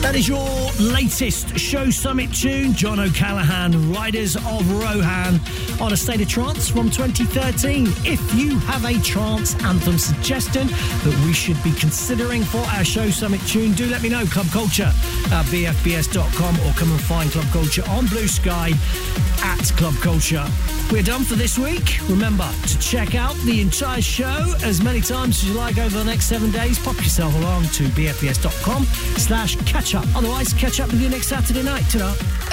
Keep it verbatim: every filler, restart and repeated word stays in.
That is your latest Show Summit tune, John O'Callaghan, Riders of Rohan, on A State of Trance from twenty thirteen. If you have a trance anthem suggestion that we should be considering for our Show Summit tune, do let me know. Club Culture at b f b s dot com, or come and find Club Culture on Blue Sky at Club Culture. We're done for this week. Remember to check out the entire show as many times as you like over the next seven days. Pop yourself along to b f b s dot com slash catch up. Otherwise, catch up with you next Saturday night. Ta-da.